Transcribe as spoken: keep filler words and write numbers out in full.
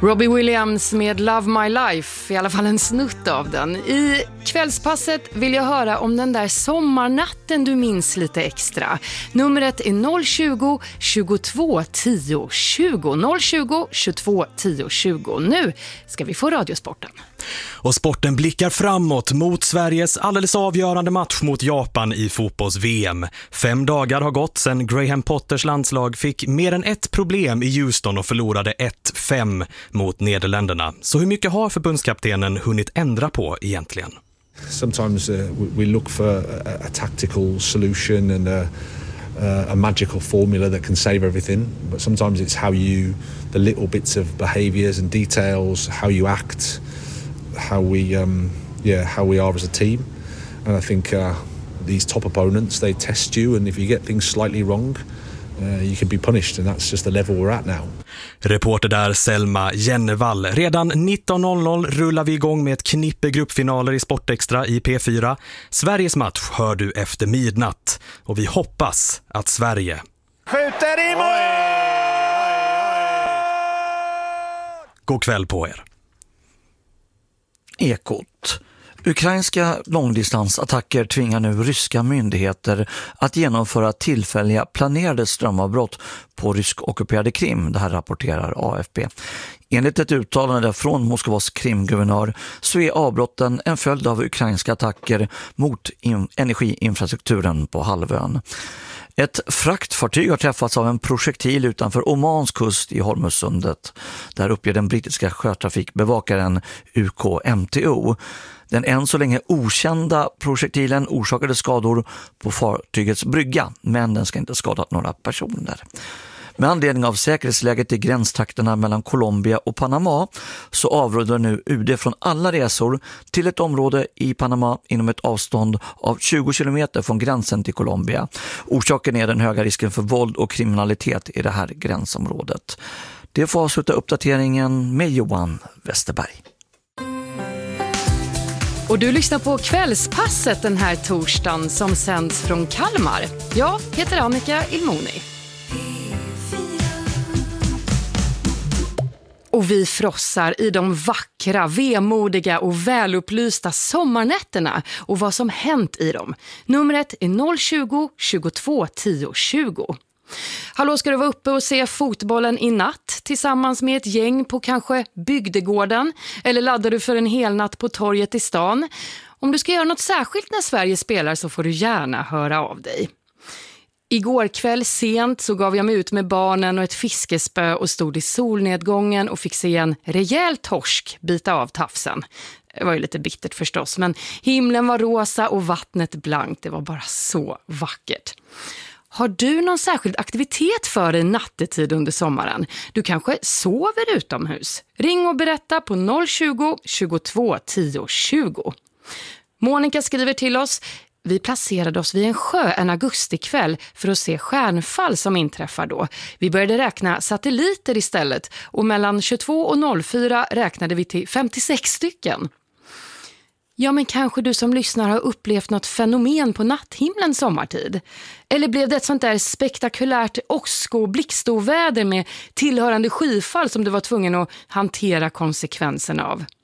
Robbie Williams med Love My Life, i alla fall en snutt av den. I kvällspasset vill jag höra om den där sommarnatten du minns lite extra. Numret är noll tjugo, tjugotvå, tio, tjugo. noll tjugo, tjugotvå, tio, tjugo. Nu ska vi få radiosporten. Och sporten blickar framåt mot Sveriges alldeles avgörande match mot Japan i fotbolls-V M. Fem dagar har gått sedan Graham Potters landslag fick mer än ett problem i Houston och förlorade ett fem mot Nederländerna. Så hur mycket har förbundskaptenen hunnit ändra på egentligen? Sometimes uh, we look for a, a tactical solution and a, uh, a magical formula that can save everything. But sometimes it's how you, the little bits of behaviours and details, how you act, how we, um, yeah, how we are as a team. And I think uh, these top opponents, they test you, and if you get things slightly wrong, uh, you can be punished, and that's just the level we're at now. Reporter där Selma Jennevall. Redan nitton noll noll rullar vi igång med ett knippe gruppfinaler i Sportextra i P fyra. Sveriges match hör du efter midnatt. Och vi hoppas att Sverige skjuter i mål! God kväll på er. Ekot. Ukrainska långdistansattacker tvingar nu ryska myndigheter att genomföra tillfälliga planerade strömavbrott på rysk-ockuperade Krim. Det här rapporterar A F P. Enligt ett uttalande från Moskvas Krimguvernör så är avbrotten en följd av ukrainska attacker mot in- energiinfrastrukturen på halvön. Ett fraktfartyg har träffats av en projektil utanför Omans kust i Hormuzsundet. Där uppger den brittiska sjötrafikbevakaren U K M T O. Den än så länge okända projektilen orsakade skador på fartygets brygga, men den ska inte skadat några personer. Med anledning av säkerhetsläget i gränstrakterna mellan Colombia och Panama så avråder nu U D från alla resor till ett område i Panama inom ett avstånd av tjugo kilometer från gränsen till Colombia. Orsaken är den höga risken för våld och kriminalitet i det här gränsområdet. Det får avsluta uppdateringen med Johan Westerberg. Och du lyssnar på Kvällspasset den här torsdagen som sänds från Kalmar. Jag heter Annika Ilmoni. Och vi frossar i de vackra, vemodiga och välupplysta sommarnätterna och vad som hänt i dem. Numret är noll tjugo, tjugotvå, tio, tjugo. Hallå, ska du vara uppe och se fotbollen i natt tillsammans med ett gäng på kanske bygdegården? Eller laddar du för en hel natt på torget i stan? Om du ska göra något särskilt när Sverige spelar så får du gärna höra av dig. Igår kväll sent så gav jag mig ut med barnen och ett fiskespö och stod i solnedgången och fick se en rejäl torsk bita av tafsen. Det var ju lite bittert förstås, men himlen var rosa och vattnet blankt. Det var bara så vackert. Har du någon särskild aktivitet för dig nattetid under sommaren? Du kanske sover utomhus? Ring och berätta på noll tjugo, tjugotvå, tio, tjugo. Monica skriver till oss: vi placerade oss vid en sjö en augustikväll för att se stjärnfall som inträffar då. Vi började räkna satelliter istället och mellan tjugotvå och noll fyra räknade vi till femtiosex stycken. Ja, men kanske du som lyssnar har upplevt något fenomen på natthimlen sommartid. Eller blev det ett sånt där spektakulärt åsk- och blixtoväder med tillhörande skyfall som du var tvungen att hantera konsekvenserna av?